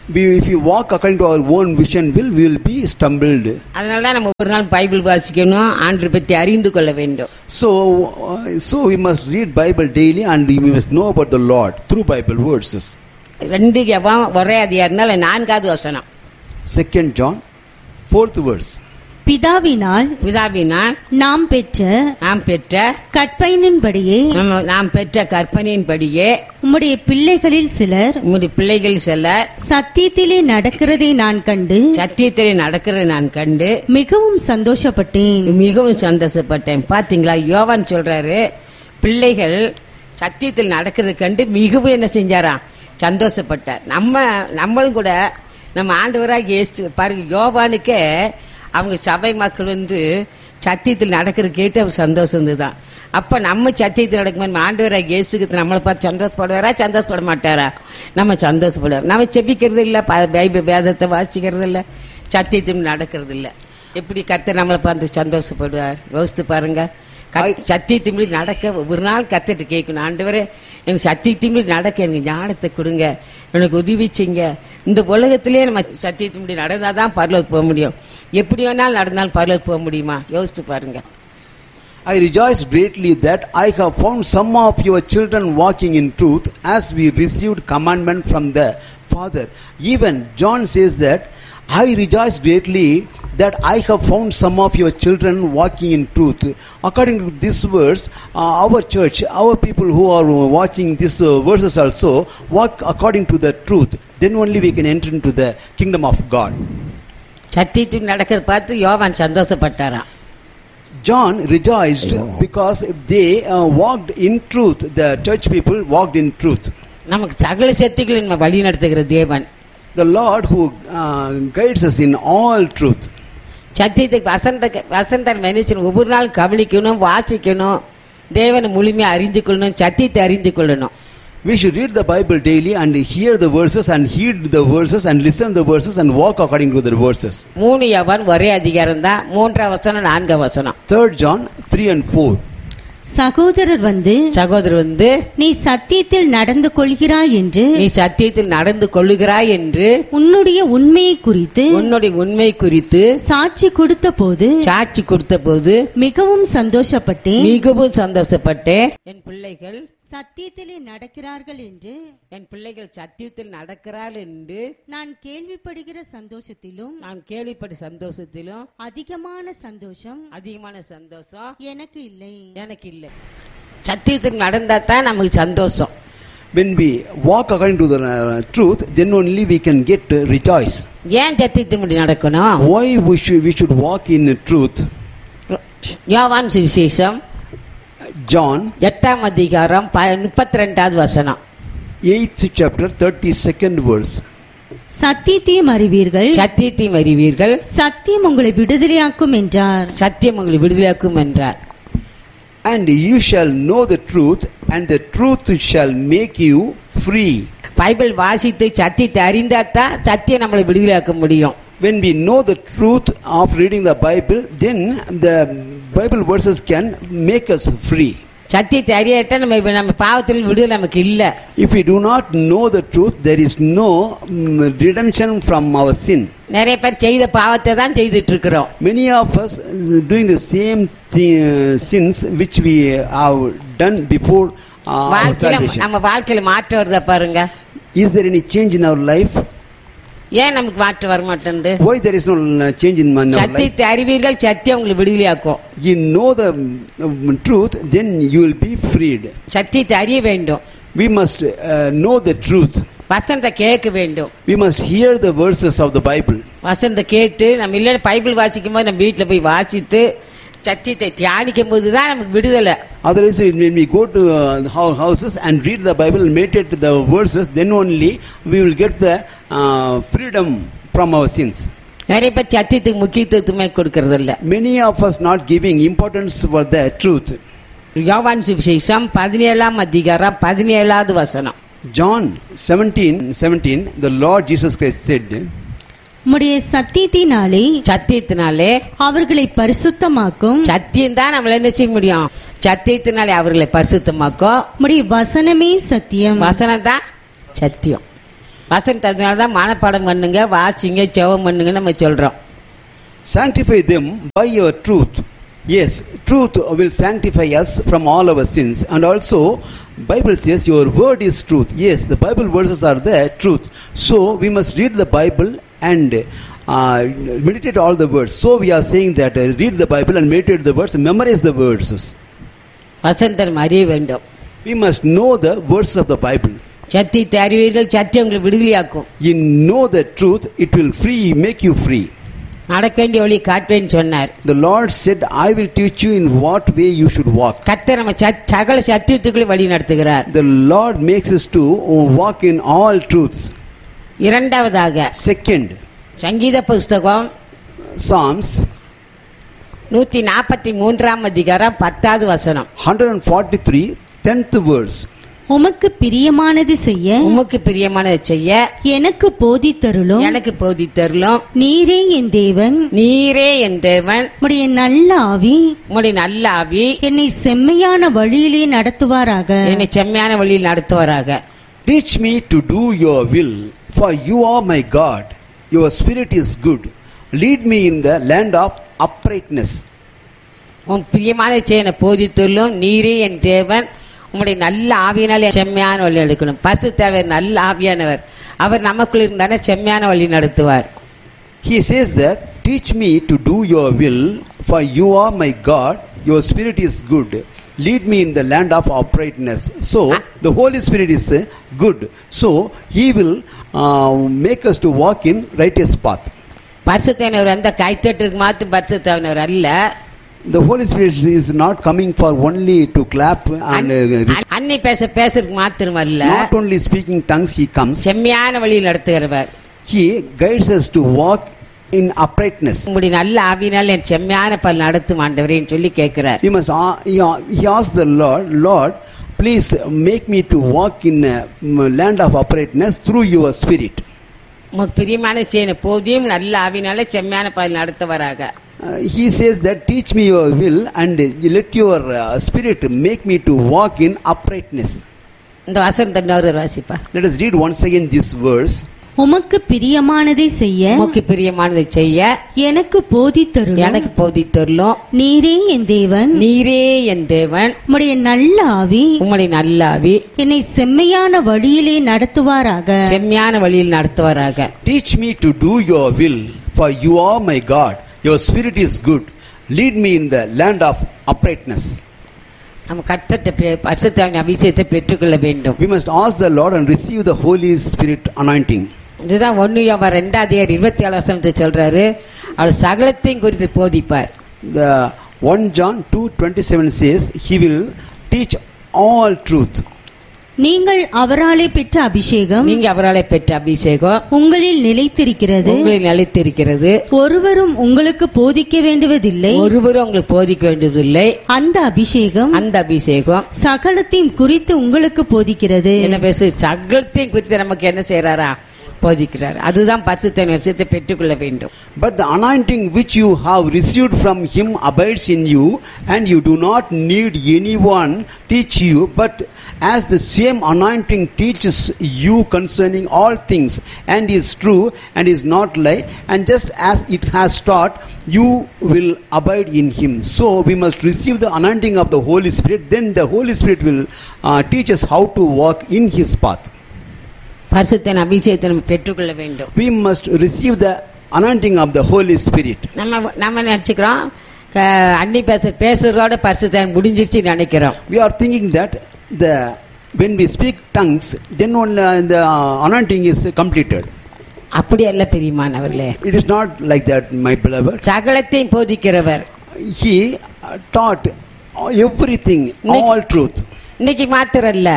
we, if we walk according to our own vision will, we will be stumbled. அதனால தான் நம்ம ஒரு நாள் பைபிள் வாசிக்கணும், ஆண்டவரை பற்றி அறிந்து கொள்ள வேண்டும். So, uh, so we must read Bible daily and we must know about the Lord through Bible verses. ரெண்டு எவன் ஒரே அதிகாரம்னால நான்காவது வசனம். Second John, fourth verse. பிதாவினால் பிதாவினால் நாம் பெற்ற நாம் பெற்ற கற்பனையின்படியே நம்ம நாம் பெற்ற கற்பனையின்படியே உம்முடைய பிள்ளைகளில் சிலர் உம்முடைய பிள்ளைகள் சிலர் சத்தியத்திலே நடக்கிறதை நான் கண்டு சத்தியத்திலே நடக்கிறதை நான் கண்டு மிகவும் சந்தோஷப்பட்டேன். மிகவும் சந்தோஷப்பட்டேன். பாத்தீங்களா, யோவான் சொல்றாரு, பிள்ளைகள் சத்தியத்தில் நடக்கிறதை கண்டு மிகவும் என்ன செஞ்சாராம், சந்தோஷப்பட்டார். நம்ம நம்மளும் கூட நம்ம ஆண்டவராக இயேசு பாருங்க, யோவானுக்கே அவங்க சபை மக்கள் வந்து சத்தியத்தில் நடக்கிற கேட்டு அவர் சந்தோஷம் இருந்துதான். அப்ப நம்ம சத்தியத்தில் நடக்கும் ஆண்டவராக இயேசுக்கு நம்மளை பார்த்து சந்தோஷப்படுவாரா, சந்தோஷப்பட மாட்டாரா? நம்ம சந்தோஷப்படுவார். நம்ம செபிக்கிறது இல்ல, பைபிள் வேதத்தை வாசிக்கிறது இல்ல, சத்தியத்தில் நடக்கிறது இல்ல. எப்படி கர்த்தர் நம்மளை பார்த்து சந்தோஷப்படுவார் யோசித்து பாருங்க. சத்தியத்தின்படி நடக்க ஒரு நாள் கர்த்தர்ட்ட கேட்கணும், ஆண்டவரே எனக்கு சத்தியத்தின்படி நடக்க எனக்கு ஞானத்தை கொடுங்க, எனக்கு உதவி செய்யுங்க. இந்த உலகத்திலேயே நம்ம சத்தியத்தின்படி நடந்தாதான் பரலோகத்துக்கு போக முடியும். எப்படி வேணாலும் நடந்தாலும் பரலோகத்துக்கு போக முடியுமா? யோசித்து பாருங்க. I rejoice greatly that I have found some of your children walking in truth, as we received commandment from the Father. Even John says that I rejoice greatly that I have found some of your children walking in truth. According to this verse, uh, our church, our people who are watching these uh, verses also walk according to the truth. Then only we can enter into the kingdom of God. சத்தியத்தில் நடக்கிறத பார்த்து யோவான் சந்தோஷப்பட்டாராம். John rejoiced because they uh, walked in truth. The church people walked in truth. நமக்கு சகல சத்தியங்களை நம்ம வழி நடத்துகிற தேவன், The Lord who uh, guides us in all truth. சத்தியத்தை வசந்த வசந்த மனுஷன் ஒவ்வொரு நாள் கவனிக்கணும், வாசிக்கணும், தேவனை முழுமையா அறிந்து கொள்ளணும், சத்தியத்தை அறிந்து கொள்ளணும். We should read the Bible daily and hear the verses and heed the verses and listen the verses and walk according to the verses. மூணு யோவான் ஒரே அதிகாரம் தான், மூன்றாம் வசனம் நான்காம் வசனம். Third John three and four. சகோதரர் வந்து சகோதரர் வந்து நீ சத்தியத்தில் நடந்து கொள்கிறாய் என்று நீ சத்தியத்தில் நடந்து கொள்ளுகிறாய் என்று உன்னுடைய உண்மையை குறித்து உன்னுடைய உண்மை குறித்து சாட்சி கொடுத்த போது சாட்சி கொடுத்த போது மிகவும் சந்தோஷப்பட்டேன். மிகவும் சந்தோஷப்பட்டேன். என் பிள்ளைகள் சத்தியத்திலே நடக்கிறார்கள் என்று என் பிள்ளைகள் சத்தியத்தில் நடக்கிறாள் என்று நான் கேள்விப்படுகிற சந்தோஷத்திலும் நான் கேள்விப்பட்ட சந்தோஷத்திலும் அதிகமான சந்தோஷம் அதிகமான சந்தோஷம் எனக்கு இல்லை. எனக்கு இல்லை. சத்தியத்தில் நடந்தா தான் நமக்கு சந்தோஷம். When we walk according to the uh, truth, then only we can get uh, rejoice. ஏன் சத்தியத்தின்படி நடக்கணும்? Why we should we should walk in uh, truth? யோவான் சுவிசேஷம் John எட்டாம் அதிகாரம் முப்பத்தி ரெண்டாவது வசனம். eighth chapter thirty-second verse. சத்தியத்தையும் அறிவீர்கள், சத்தியத்தையும் அறிவீர்கள், சத்தியம் உங்களை விடுதலையாக்கும் என்றார். சத்தியம் உங்களை விடுதலையாக்கும் என்றார். And you shall know the truth, and the truth shall make you free. Bible வாசித்து சத்தியத்தை அறிந்தாதான் சத்தியம் நம்மளை விடுதலையாக்க முடியும். When we know the truth of reading the Bible, then the Bible verses can make us free. சத்தியத்தை அறியாட்டா நம்ம நம்ம பாவத்தில் விடுதலை நமக்கு இல்ல. If we do not know the truth, there is no um, redemption from our sin. நிறைய பேர் செய்த பாவத்தை தான் செய்துட்டு இருக்கிறோம். Many of us doing the same th- uh, sins which we have done before uh, our salvation. நம்ம வாழ்க்கையில மாற்றம் வருதா பாருங்க. Is there any change in our life? ஏன் நமக்கு மாற்றம் வர மாட்டேங்குது? Why there is no change in our life? சத்தியத்தை அறிவீர்கள், சத்தியம் உங்களை விடுதலையாக்கும். You know the um, truth, then you will be freed. சத்தியத்தை அறிய வேண்டும். We must uh, know the truth. வசனத்தை கேட்க வேண்டும். We must hear the verses of the Bible. வசனத்தை கேட்டு நம்ம இல்ல பைபிள் வாசிக்கும் போது நம்ம வீட்டுல போய் வாசித்து சத்தியத்தை தியானிக்கும் போதுதான் நமக்கு விடுதலை. Otherwise, when we go to uh, our houses and read the Bible and meditate the verses, then only we will get the uh, freedom from our sins. நிறைய பேர் சத்தியத்துக்கு முக்கியத்துவமே கொடுக்கறது இல்ல. Many of us not giving importance for the truth. யோவான் சுவிசேஷம் பதினேழாம் அதிகாரம் பதினேழாவது வசனம். John seventeen seventeen, the Lord Jesus Christ said, உம்முடைய சத்தியத்தினாலே சத்தியத்தினாலே அவர்களை பரிசுத்தமாக்கும். சத்தியம் தான் நம்மள என்ன செய்ய முடியும்? சத்தியத்தினாலே அவர்களை பரிசுத்தமாக்கும். உம்முடைய வசனமே சத்தியம். வசனம் தான் சத்தியம். வசனத்தை அதனால தான் மனப்பாடம் பண்ணுங்க, வாசிங்க, ஜெபம் பண்ணுங்க நம்ம சொல்றோம். Sanctify them by your truth. Yes, truth will sanctify us from all our sins. And also, Bible says your word is truth. Yes, the Bible verses are the truth. So, we must read the Bible and uh, meditate all the words. So, we are saying that uh, read the Bible and meditate the words, memorize the verses. வசனத்தை அறிய வேண்டும். We must know the verses of the Bible. சத்தியத்தை அறிவீர்கள், சத்தியம் உங்களை விடுதலையாக்கும். You know the truth, it will free, make you free. நடக்க வேண்டிய வழி காட்டுவேன்னு சொன்னார். The Lord said, I will teach you in what way you should walk. கர்த்தர் நம்ம சகல சத்தியத்துக்குள்ள வழி நடத்துகிறார். The Lord makes us to walk in all truths. இரண்டாவதாக, second, சங்கீத புஸ்தகம் Psalms நூற்றி நாற்பத்தி மூன்றாம் அதிகாரம் பத்தாவது வசனம். one forty-three, tenth verse. உமக்கு பிரியமானது செய்ய உமக்கு பிரியமானது செய்ய எனக்கு போதித்தருளும் எனக்கு போதித்தருளும் நீரே என் தேவன் நீரே என் தேவன் உம்முடைய நல்ல ஆவி உம்முடைய நல்ல ஆவி என்னை செம்மையான வழியிலே நடத்துவாராக என்னை செம்மையான வழியில் நடத்துவாராக. Teach me to do your will, for you are my God. Your spirit is good. Lead me in the land of uprightness. உன் பிரியமான செய்ய போதித்தருளும் நீரே என் தேவன் உம்முடைய நல்ல ஆவியினாலே செம்மையான வழி எடுக்கணும். பரிசுத்தவர் நல்ல ஆவியானவர், அவர் நமக்குள் இருந்தானே செம்மையான வழி நடத்துவார். He says that, teach me to do your will, for you are my God, your spirit is good. Lead me in the land of uprightness. So, the Holy Spirit is good. So, He will uh, make us to walk in righteous path. பரிசுத்தவர் அந்த கைத்தட்டுக்கு மாத்து பரிசுத்தவர் அல்ல. The Holy Spirit is not coming for only to clap and uh, அன்னை பேச பேசுறதுக்கு மாத்திரம் அல்ல. not only speaking tongues He comes. செம்மையான வழியில் நடத்துகிறவர். He guides us to walk in uprightness. உம்முடைய நல்ல ஆவியினால் என் செம்மையான பல் நடத்தும் ஆண்டவரேன்னு சொல்லி கேட்கிறார். He must uh, he, he asked the Lord, Lord, please make me to walk in a land of uprightness through your spirit. உமக்கு பிரியமான செய்ய போதியும் நல்ல ஆவியினால செம்மையான பல் நடத்துவாராக. Uh, he says that teach me your will and let your uh, spirit make me to walk in uprightness. இந்த வசனத்தை இன்னொரு வாசிப்பா. Let us read once again this verse. உமக்கு பிரியமானதை செய்ய உமக்கு பிரியமானதை செய்ய எனக்கு போதித்தருளும் எனக்கு போதித்தருளும் நீரே என் தேவன் நீரே என் தேவன் உம்முடைய நல்ல ஆவி உம்முடைய நல்ல ஆவி என்னை செம்மையான வழியிலே நடத்துவாராக செம்மையான வழியில் நடத்துவாராக. Teach me to do your will, for you are my God. Your spirit is good. Lead me in the land of uprightness. நம்ம கர்த்தருடைய பரிசுத்த அபிஷேகத்தை பெற்றுக்கொள்ள வேண்டும். We must ask the Lord and receive the Holy Spirit anointing. இதுதான் ஒன்னு யோவான் ரெண்டாம் அதிகாரம் இருபத்தி ஏழு வசனத்தை சொல்றாரு, அவர் சகலத்தையும் குறித்து போதிப்பார். The First John two twenty-seven says He will teach all truth. நீங்கள் அவராலே பெற்ற அபிஷேகம் நீங்க அவராலே பெற்ற அபிஷேகம் உங்களில் நிலைத்திருக்கிறது உங்களில் நிலைத்திருக்கிறது. ஒருவரும் உங்களுக்கு போதிக்க வேண்டுவதில்லை ஒருவரும் உங்களுக்கு போதிக்க வேண்டியதில்லை. அந்த அபிஷேகம் அந்த அபிஷேகம் சகலத்தையும் குறித்து உங்களுக்கு போதிக்கிறது. என்ன பேசு சகலத்தையும் குறித்து நமக்கு என்ன செய்யறாரா போதிக்கிறார். அதுதான் பரிசுத்த விஷயத்தை பெற்றுக்கொள்ள வேண்டும். But the anointing which you have received from Him abides in you, and you do not need anyone teach you, but as the same anointing teaches you concerning all things, and is true and is not lie, and just as it has taught, you will abide in Him. So we must receive the anointing of the Holy Spirit. Then the Holy Spirit will uh, teach us how to walk in His path. பரிசுத்த அபிஷேகத்தை நம்ம பெற்றுக்கொள்ள வேண்டும். We must receive the anointing of the Holy Spirit. நம்ம நம்ம நினைச்சுக்கிறோம் அன்னி பேச பேசுறதோட பரிசுத்த முடிஞ்சிருச்சு நினைக்கிறோம். We are thinking that the when we speak tongues, then only uh, the uh, anointing is completed. அப்படி அல்ல பிரியமானவர்களே. It is not like that, my beloved. சகலத்தையும் போதிக்கிறவர். He uh, taught everything, all truth. இன்னைக்கு மாத்திரம் இல்ல,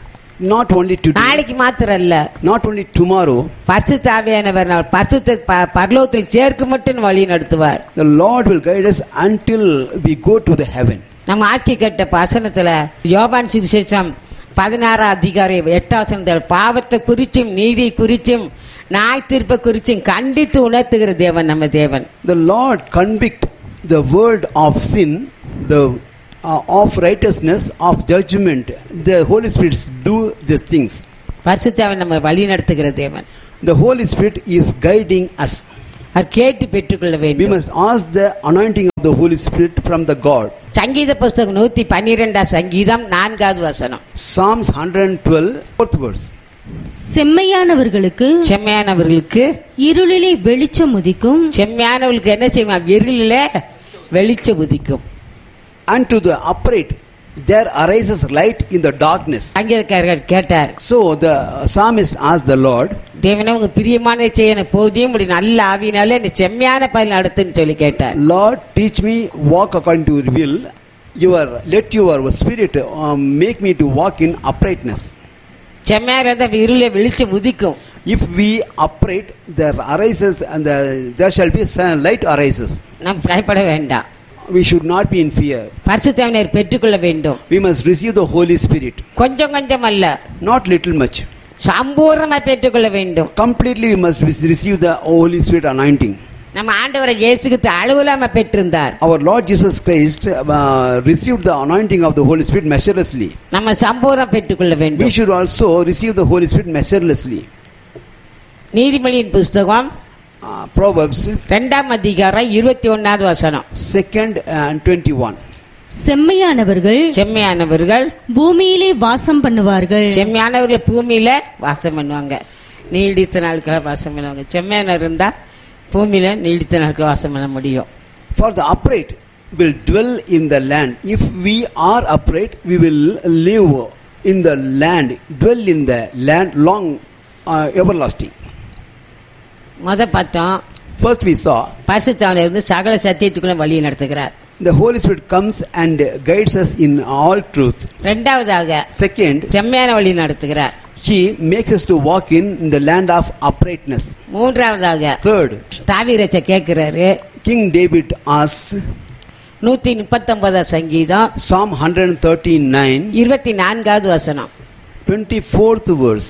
not only today, நாளைக்கு மாத்திரம் இல்ல, not only tomorrow. பரிசுத்த ஆவியானவர் பரிசுத்த பரலோகத்தில் சேர்க்க மட்டும் வழி நடத்துவார். The Lord will guide us until we go to the heaven. நம்ம ஆட்சி கட்ட வசனத்துல யோவான் சுவிசேஷம் பதினாறாம் அதிகாரம் எட்டாம் வசனத்தில் பாவத்தை குறிச்சும் நீதி குறிச்சும் நாய் தீர்ப்பை குறிச்சும் கண்டித்து உணர்த்துகிற தேவன் நம்ம தேவன். The Lord convict the world of sin, the uh, of righteousness, of judgment. The Holy Spirit do these things. பரிசுத்தாவியானவர் நம்ம வழி நடத்துகிற தேவன். The Holy Spirit is guiding us. அவர் கேட்டு பெற்றுக்கொள்ள We வேண்டும். must ask the anointing of the Holy Spirit from the God. சங்கீத புஸ்தகம் நூத்தி பன்னிரெண்டாம் சங்கீதம் நான்காவது வசனம். Psalms one twelve, fourth verse. செம்மையானவர்களுக்கு செம்மையானவர்களுக்கு இருளிலே வெளிச்சம் உதிக்கும். செம்மையானவர்களுக்கு என்ன செய்வான்? எருளிலே வெளிச்சம் உதிக்கும். And to the upright there arises light in the darkness. சங்கீதக்காரர் கேட்டார், So the psalmist asked the Lord, தேவனே உங்க பிரியமானதை செய்ய எனக்கு போதியும் இப்படி நல்ல ஆவினாலே நீ செம்மையான பதில் நடத்துன்னு சொல்லி கேட்டார். Lord, teach me walk according to your will. Your let your spirit um, make me to walk in uprightness. செம்மையா இருந்தா இருளிலே வெளிச்சம் உதிக்கும். If we upright, there arises and the, there shall be sun, light arises. நாம் பயப்பட வேண்டாம். We should not be in fear. பரிசுத்தாவியானவர் பெற்றுக்கொள்ள வேண்டும். We must receive the Holy Spirit. கொஞ்சம் கொஞ்சம் அல்ல, Not little much. சம்பூர்ணமா பெற்றுக்கொள்ள வேண்டும். Completely we must receive the Holy Spirit anointing. நம்ம ஆண்டவரை இயேசுக்கு அளவில்லாம பெற்றிருந்தார். Our Lord Jesus Christ uh, received the anointing of the Holy Spirit measurelessly. நம்ம சம்பூர்ணம் பெற்றுக்கொள்ள We வேண்டும். should also receive the Holy Spirit measurelessly. நீதிமொழியின் புஸ்தகம் Uh, Proverbs இரண்டாம் அதிகாரம் இருபத்தி ஒன்னாவது வசனம். second and twenty-one. செம்மையானவர்கள் செம்மையானவர்கள் பூமியிலே வாசம் பண்ணுவார்கள். செம்மையானவர்கள் பூமியில வாசம் பண்ணுவாங்க. நீடித்த நாட்கள வாசம் பண்ணுவாங்க. செம்மையான இருந்தா பூமியில நீடித்த நாட்கள் வாசம் பண்ண முடியும். For the upright will dwell in the land. If we are upright, we will live in the land, dwell in the land long, uh, everlasting. முத பார்த்தோம், First we saw பரிசுத்தாவியானவர் இருந்து சகல சத்தியத்துக்குள்ள வழி நடத்துகிறார். the Holy Spirit comes and guides us in all truth. இரண்டாவதாக Second, செம்மையான வழி நடத்துகிறார். He makes us to walk in, in the land of uprightness. மூன்றாவதாக Third, தாவீது கேட்கிறாரு. King David asks, நூத்தி முப்பத்தி ஒன்பதாம் சங்கீதம் Psalm one thirty-nine, இருபத்தி நான்காவது வசனம். twenty-fourth verse.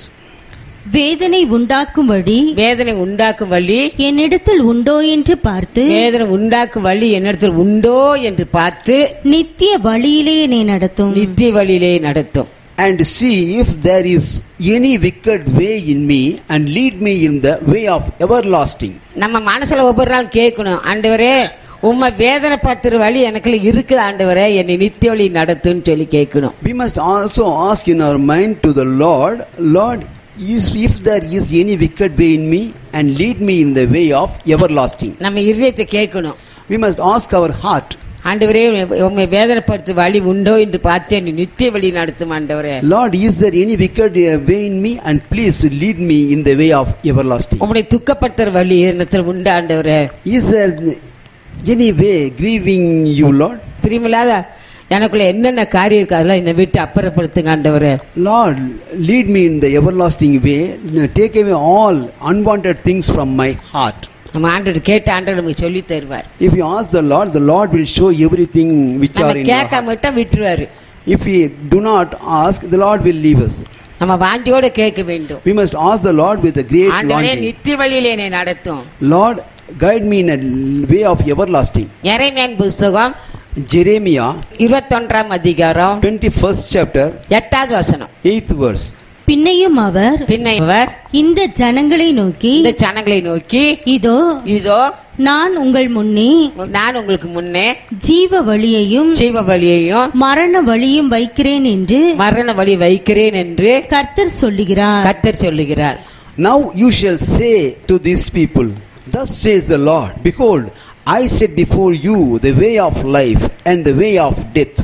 வேதனை உண்டாக்கும்படி வேதனை உண்டாக்கும் வழி என்னிடத்தில் உண்டோ என்று பார்த்து வேதனை உண்டாக்கும் வழி என்னிடத்தில் உண்டோ என்று பார்த்து நித்திய வழியிலே என்னை நடத்தும். நித்திய வழியிலே நடத்தும். And see if there is any wicked way in me, and lead me in the way of everlasting. நம்ம மனசுல ஒவ்வொரு நாள் கேட்கணும், ஆண்டவரே உம்மை வேதனைப்படுத்துற வழி எனக்குள்ள இருக்குது ஆண்டவரே, என்னை நித்திய வழி நடத்துன்னு சொல்லி கேட்கணும். We must also ask in our mind to the Lord, Lord, is if there is any wicked way in me, and lead me in the way of everlasting. நம்ம இதயத்தை கேட்கணும். We must ask our heart, ஆண்டவரே உம்மை வேதனைப்படுத்துற வழி உண்டோ என்று பார்த்து என்னை நித்திய வழி நடத்தும் ஆண்டவரே. Lord, is there any wicked way in me, and please lead me in the way of everlasting. உம்மை துக்கப்படுத்துற வழி என்னத்துல உண்டு ஆண்டவரே. Is there any way grieving you, Lord? பிரியமில்லாத எனக்குள்ள என்னென்ன காரியம் இருக்கு அதெல்லாம் என்னை விட்டு அப்புறப்படுத்துங்க ஆண்டவரே. Lord, lead me in the everlasting way. Take away all unwanted things from my heart. நம்ம ஆண்டவர் கேட்ட ஆண்டவர் நமக்கு சொல்லி தருவார். If you ask the Lord, the Lord will show everything which are நம்ம in your கேட்க heart. மட்டும் விட்டுருவாரு. If we do not ask, the Lord will leave us. நம்ம வாஞ்சியோட கேட்க வேண்டும். We must ask the Lord with a great ஆண்டவரே longing. நித்திய வழியிலே என்னை நடத்தும். Lord, guide me in a way of everlasting. எரேமியாவின் புஸ்தகம் Jeremiah இருபத்தொன்றாம் அதிகாரம் twenty-first chapter, எட்டாவது வசனம். eighth verse. பின்னையும் அவர் பின்ன இவர் இந்த ஜனங்களை நோக்கி இந்த ஜனங்களை நோக்கி இதோ இதோ நான் உங்கள் முன்னே நான் உங்களுக்கு முன்னே ஜீவ வழியையும் ஜீவ வழியையும் மரண வழியும் வைக்கிறேன் என்று மரண வழி வைக்கிறேன் என்று கர்த்தர் சொல்லுகிறார். கர்த்தர் சொல்லுகிறார். Now you shall say to these people, thus says the Lord, behold, I set before you the way of life and the way of death.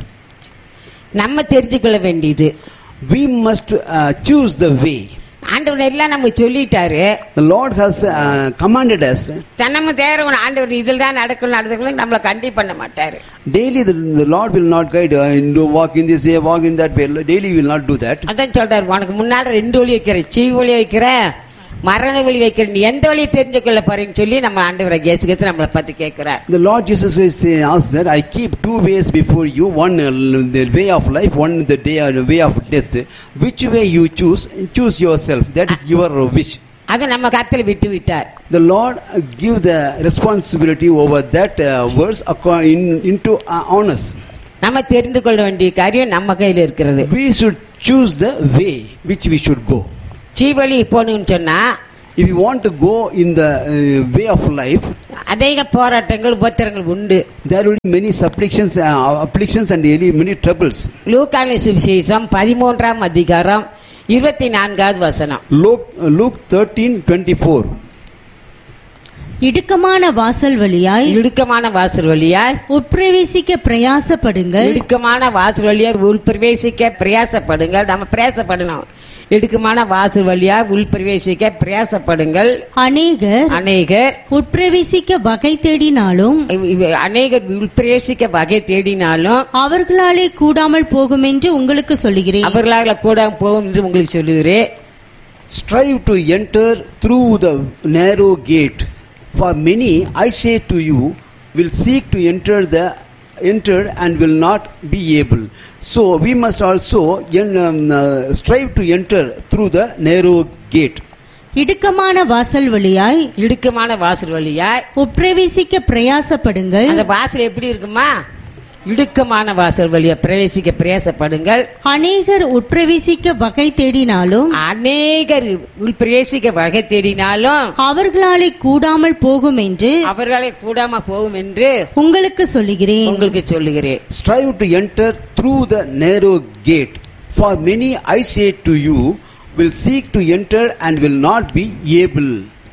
நம்ம தெரிஞ்சுக்கொள்ள வேண்டியது, We must uh, choose the way. ஆண்டவர் எல்லாம் நமக்கு சொல்லிட்டாரு. The Lord has uh, commanded us. நம்ம தேர்வு ஆண்டவர் இதில் தான் நடக்கணும் நடக்கணும் நம்மளை கண்டிப்பாக பண்ண மாட்டாரு. Daily the, the Lord will not guide uh, into walk in this way, walk in that way. Daily will not do that. அதான் சொல்றாரு, உனக்கு முன்னால ரெண்டு வழி வைக்கிற, சீ வழி வைக்கிற, மரண வழி வைக்கிற, நீ எந்த வழியை தெரிஞ்சுக்கொள்ள போறேன்னு சொல்லி நம்ம ஆண்டவரை இயேசுகிறிஸ்து நம்மளை பார்த்து கேட்கிறார். The Lord Jesus Christ asks that I keep two ways before you, one uh, the way of life, one the day uh, the way of death. Which way you choose, choose yourself. That is your wish. அது நம்ம கர்த்தர் விட்டு விட்டார். The Lord uh, give the responsibility over that uh, verse in, into uh, on us. நம்ம தெரிந்து கொள்ள வேண்டிய காரியம் நம்ம கையில் இருக்கிறது. We should choose the way which we should go. ஜீவலி போகணும்னு சொன்னா, if you want to go in the uh, way of life, அநேக போராட்டங்கள் உபத்திரங்கள் உண்டு. there will be many afflictions, uh, afflictions and many troubles. லூக்கான சுவிசேஷம் பதிமூன்றாம் அதிகாரம் இருபத்தி நான்காவது வசனம். Luke, uh, Luke thirteen twenty-four. இடுக்கமான வாசல் வழியாய் இடுக்கமான வாசல் வழியாய் உட்பிரவேசிக்க பிரயாசப்படுங்கள். இடுக்கமான வாசல் வழியாய் உள்பிரவேசிக்க பிரயாசப்படுங்கள். நம்ம பிரயாசப்படணும். இடுக்கமான வாசல் வழியா உள்பிரவேசிக்க பிரயாசப்படுங்கள். அநேகர் அநேகர் உட்பிரவேசிக்க வகை தேடினாலும் அநேகர் உள்பிரவேசிக்க வகை தேடினாலும் அவர்களாலே கூடாமல் போகும் என்று உங்களுக்கு சொல்லுகிறேன். அவர்களால கூடாமல் போகும் என்று உங்களுக்கு சொல்லுகிறேன். Strive to enter through the narrow gate, for many, I say to you, will seek to enter the enter and will not be able. So we must also um, uh, strive to enter through the narrow gate. இடுக்கமான வாசல் வழியாய் இடுக்கமான வாசல் வழியாய் உட்பிரவேசிக்க பிரயாசப்படுங்கள். அந்த வாசல் எப்படி இருக்குமா? இடுக்கமான வாசல் வழியா பிரவேசிக்க பிரயாசப்படுங்கள். அநேகர் உட்பிரவேசிக்க வகை தேடினாலும் அநேகர் உள்பிரவேசிக்க வகை தேடினாலும் அவர்களாலே கூடாமல் போகும் என்று அவர்களாலே கூடாம போகும் என்று உங்களுக்கு சொல்லுகிறேன். உங்களுக்கு சொல்லுகிறேன். Strive to enter through the narrow gate, for many, I say to you, will seek to enter and will not be able.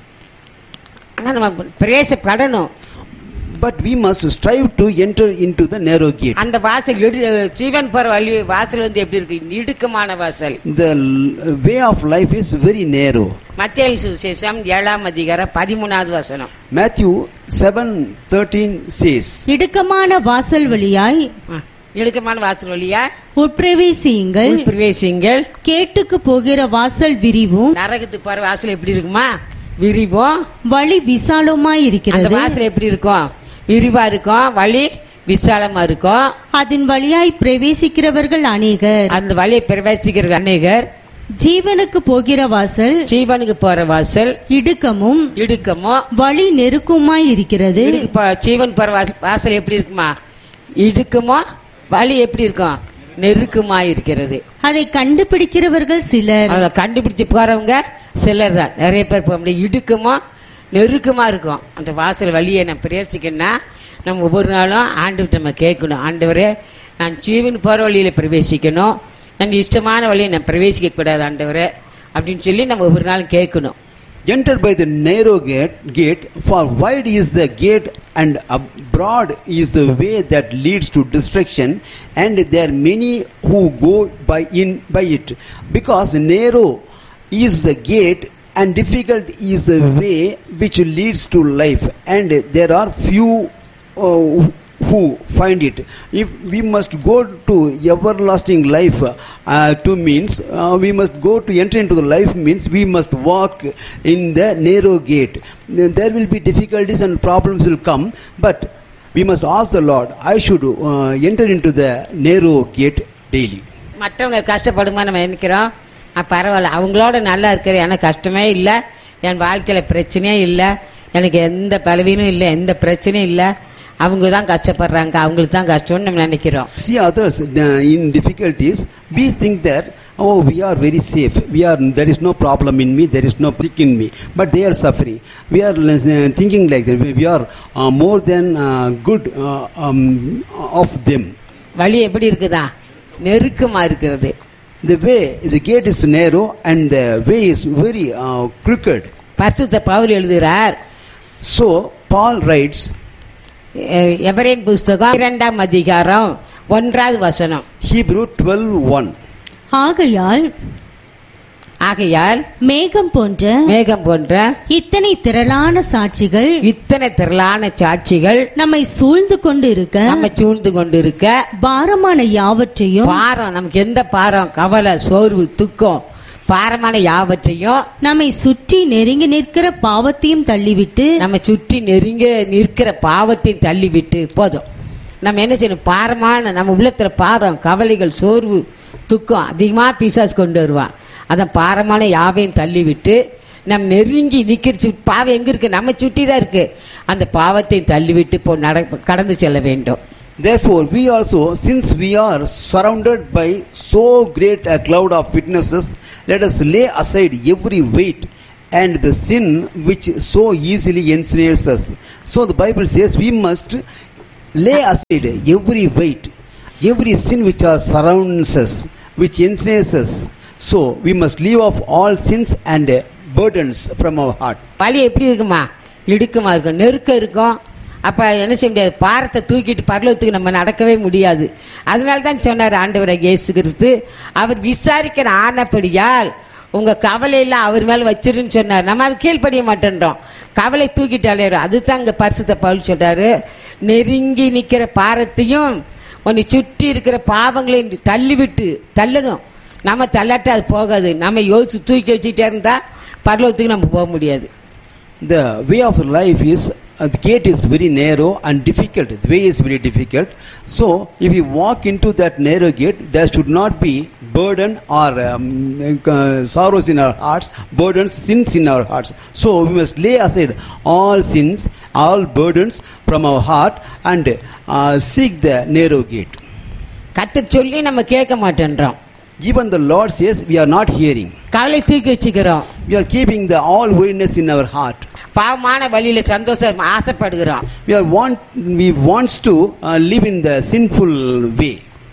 ஆனா நம்ம பிரயாசப்படணும். But we must strive to enter into the narrow gate. அந்த வாசல் ஜீவன் போற வழி வாசல் வந்து எப்படி இருக்கு? இடுக்கமான வாசல். The way of life is very narrow. மத்தேயு சுவிசேஷம் ஏழாம் அதிகாரம் பதிமூணாவது வசனம். Matthew seven thirteen says, இடுக்கமான வாசல் வழியாய் இடுக்கமான வாசல் வழியா உட்பிரவேசியுங்கள். உட்பிரவேசியுங்கள். கேட்டுக்கு போகிற வாசல் விரிவும் நரகத்துக்கு போற வாசல் எப்படி இருக்குமா? விரிவும் வழி விசாலமாய் அந்த இருக்கிறது. வாசல் எப்படி இருக்கும்? விரிவா இருக்கும், வழி விசாலமா இருக்கும். அதன் வழியாய் பிரவேசிக்கிறவர்கள் அநேகர். அந்த வழியை பிரவேசிக்கிற அநேகர். ஜீவனுக்கு போகிற வாசல் ஜீவனுக்கு போற வாசல் இடுக்கமும் இடுக்கமும் வழி நெருக்குமாய் இருக்கிறது. ஜீவன் போற வாசல் எப்படி இருக்குமா? இடுக்கமோ வழி எப்படி இருக்கும்? நெருக்கமாய் இருக்கிறது. அதை கண்டுபிடிக்கிறவர்கள் சிலர். அதை கண்டுபிடிச்சு போறவங்க சிலர் தான். நிறைய பேர் போக முடியும். இடுக்கமோ நெருக்கமா இருக்கும். அந்த வாசல் வழியை நம்ம பிரவேசிக்கணும்னா நம்ம ஒவ்வொரு நாளும் ஆண்டவர்கிட்ட நம்ம கேட்கணும். ஆண்டவரே, நான் ஜீவன் போற வழியில பிரவேசிக்கணும், நான் இஷ்டமான வழியை நான் பிரவேசிக்க கூடாது ஆண்டவரே அப்படின்னு சொல்லி நம்ம ஒவ்வொரு நாளும் கேட்கணும். enter by the narrow gate, gate, for wide is the gate and broad is the way that leads to destruction, and there are many who go by in by it. Because narrow is the gate and difficult is the way which leads to life, and there are few uh, who find it. If we must go to everlasting life, uh, to means uh, we must go to enter into the life means we must walk in the narrow gate. There will be difficulties and problems will come, but we must ask the Lord, I should uh, enter into the narrow gate daily. மற்றவங்க கஷ்டப்படுமா நம்ம நினைக்கிறோம், பரவாயில்ல அவங்களோட நல்லா இருக்கிற, எனக்கு கஷ்டமே இல்லை, என் வாழ்க்கையில பிரச்சனையே இல்லை, எனக்கு எந்த பலவீனம் இல்லை, எந்த பிரச்சனையும் இல்லை, அவங்க தான் கஷ்டப்படுறாங்க, அவங்களுக்கு தான் கஷ்டம்னு நம்ம நினைக்கிறோம். See others uh, in difficulties, we think that oh we are very safe, we are there is no problem in me, there is no sick in me, but they are suffering. We are uh, thinking like that we are uh, more than uh, good uh, um, of them. வழி எப்படி இருக்குதா? நெருக்கமா இருக்கிறது. The way, the gate is narrow and the way is very uh, crooked. பரிசுத்த பவுல் எழுதுகிறார். So Paul writes, எபிரேயர் புத்தகம் இரண்டாம் அதிகாரம் ஒன்றாவது வசனம். Hebrew twelve one. ஆகையால் ஆகையால் மேகம் போன்ற மேகம் போன்ற இத்தனை திரளான சாட்சிகள் இத்தனை திரளான சாட்சிகள் நம்மை சூழ்ந்து கொண்டு இருக்க நம்ம சூழ்ந்து கொண்டு இருக்க பாரமான யாவற்றையும் பாரம், நமக்கு எந்த பாரம், கவலை, சோர்வு, துக்கம், பாரமான யாவற்றையும் நம்மை சுற்றி நெருங்கி நிற்கிற பாவத்தையும் தள்ளிவிட்டு நம்ம சுற்றி நெருங்க நிற்கிற பாவத்தையும் தள்ளிவிட்டு போதும். நம்ம என்ன செய்யணும்? பாரமான நம்ம உள்ளத்துல பாரம், கவலைகள், சோர்வு, துக்கம் அதிகமா பிசாசு கொண்டு வருவான். அதான் பாரமான யாவையும் தள்ளிவிட்டு நம்ம நெருங்கி நிற்கிற பாவம் எங்க இருக்கு? நம்ம சுற்றி தான் இருக்கு. அந்த பாவத்தை தள்ளிவிட்டு போ கடந்து செல்ல வேண்டும். Therefore, we also, since we are surrounded by so great a cloud of witnesses, let us lay aside every weight and the sin which so easily ensnares us. So the Bible says we must lay aside every weight, every sin which are surrounds us, which ensnares us. So we must leave off all sins and burdens from our heart. வலி எப்படி இருக்குமா? இடுக்கமா இருக்கும், நெருக்கம் இருக்கும். அப்ப என்ன செய்ய முடியாது, பாரத்தை தூக்கிட்டு பரலோகத்துக்கு நம்ம நடக்கவே முடியாது. அதனால தான் சொன்னார் ஆண்டவராகிய இயேசு கிறிஸ்து, அவர் விசாரிக்கிற ஆனபடியால் உங்க கவலையெல்லாம் அவர் மேல வச்சிருன்னு சொன்னார். நம்ம அது கீழ்ப்படிய மாட்டேன்றோம், கவலை தூக்கிட்டு அலையிறோம். அதுதான் அங்க பரிசுத்த பவுல் சொல்றாரு, நெருங்கி நிக்கிற பாரத்தையும் உன்னை சுற்றி இருக்கிற பாவங்களையும் தள்ளிவிட்டு தள்ளணும். நம்ம தள்ளாட்ட அது போகாது. நம்ம யோசிச்சு தூக்கி வச்சுக்கிட்டே இருந்தா பரலோகத்துக்கு நம்ம போக முடியாது. The way of life is, uh, the gate is very narrow and difficult. The way is very difficult. So, if we walk into that narrow gate, there should not be burden or um, uh, sorrows in our hearts, burdens, sins in our hearts. So, we must lay aside all sins, all burdens from our heart and uh, seek the narrow gate. கர்த்தர் சொல்லி நம்ம கேட்க மாட்டேன்றோம். Even the Lord says we are not hearing. கவலை தூக்கி வச்சுக்கிறோம். We are keeping the all weariness in our heart. பாவமான வழியில சந்தோஷம் ஆசைப்படுகிறோம். We are want we wants to uh, live in the sinful way.